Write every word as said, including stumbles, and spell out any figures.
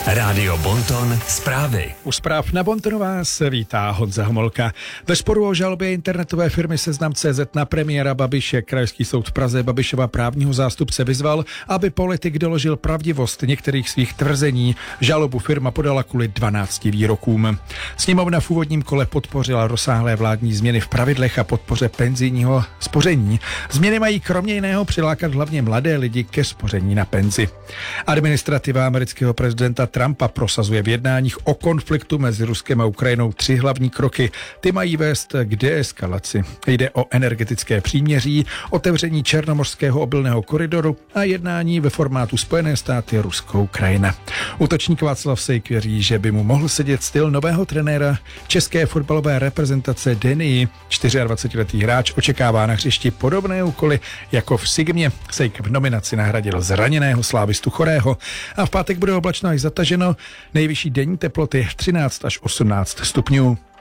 Rádio Bonton zprávy. U zpráv na Bontonu vás vítá Honza Homolka. Ve sporu o žalobě internetové firmy Seznam tečka cé zet na premiéra Babiše Krajský soud v Praze Babišova právního zástupce vyzval, aby politik doložil pravdivost některých svých tvrzení. Žalobu firma podala kvůli dvanácti výrokům. Sněmovna v úvodním kole podpořila rozsáhlé vládní změny v pravidlech a podpoře penzijního spoření. Změny mají kromě jiného přilákat hlavně mladé lidi ke spoření na penzi. Administrativa amerického prezidenta Trumpa prosazuje v jednáních o konfliktu mezi Ruskem a Ukrajinou tři hlavní kroky. Ty mají vést k deeskalaci. Jde o energetické příměří, otevření černomořského obilného koridoru a jednání ve formátu Spojené státy Rusko-Ukrajina. Útočník Václav Sejk věří, že by mu mohl sedět styl nového trenéra české fotbalové reprezentace Denii. dvacetčtyřletý hráč očekává na hřišti podobné úkoly jako v Sigmě. Sejk v nominaci nahradil zraněného slávistu Chorého a v pátek bude oblačno až zataženo, nejvyšší denní teploty třináct až osmnáct stupňů.